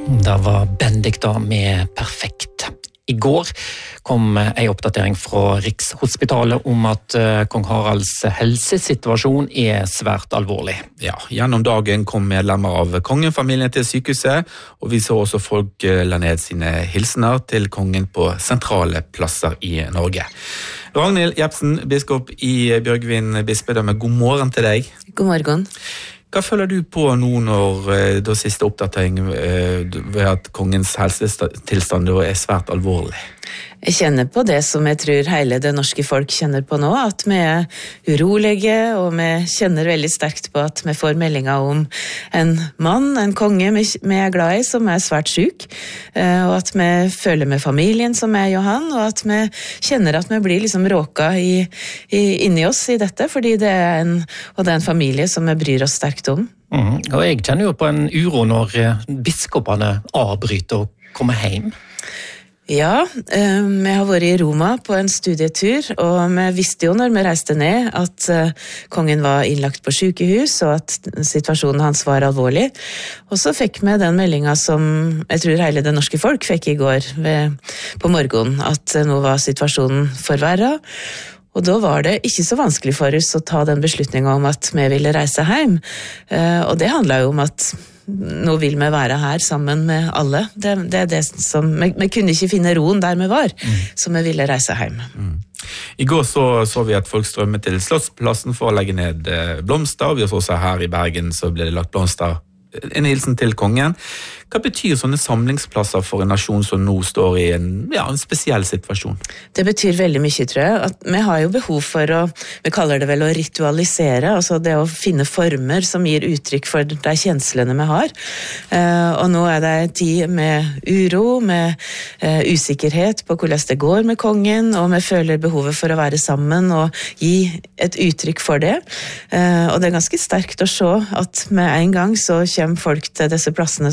Det var Bendik da med Perfekt. I går kom en oppdatering fra Rikshospitalet om at kong Haralds helsesituasjon er svært alvorlig. Ja, gjennom dagen kom medlemmer av kongefamilien til sykehuset, og vi så også folk la ned sine hilsener til kongen på sentrale plasser i Norge. Ragnhild Jepsen, biskop i Bjørgvin bispedømme, god morgen til deg. God morgen. Hva føler du på nå når da siste oppdatering ved at kongens helsetilstand er svært alvorlig? Jeg kjenner på det som jeg tror hele det norske folk kjenner på nå, at vi er urolige, og vi kjenner veldig sterkt på at vi får meldinger om en mann, en konge vi er glad i, som er svært syk, og at vi føler med familien som er Johan, og at vi kjenner at vi blir liksom råka inni oss i dette, fordi det er en familie som vi bryr oss sterkt om. Og jeg kjenner jo på en uro når biskopene avbryter og kommer hjem. Ja, vi har vært i Roma på en studietur, og vi visste jo når vi reiste ned at kongen var innlagt på sykehus, og at situasjonen hans var alvorlig. Og så fikk vi den meldingen som jeg tror hele det norske folk fikk i går på morgenen, at nå var situasjonen forverret. Og da var det ikke så vanskelig for oss å ta den beslutningen om at vi ville reise hjem. Og det handlet jo om at nå vil vi være her sammen med alle. Det er det som, vi kunne ikke finne roen der vi var, så vi ville reise hjem. I går så vi at folk strømmet til Slottsplassen for å legge ned blomster. Vi så også her i Bergen så ble det lagt blomster. En hilsen til kongen. Hva betyr sånne samlingsplasser for en nasjon som nå står i en spesiell situasjon? Det betyr veldig mye, tror jeg. At vi har jo behov for vi kaller det vel å ritualisere, altså det å finne former som gir uttrykk for de kjenslene vi har. Og nå er det en tid med uro, med usikkerhet på hvordan det går med kongen, og vi føler behovet for å være sammen og gi et uttrykk for det. Og det er ganske sterkt å se at med en gang så kommer folk til disse plassene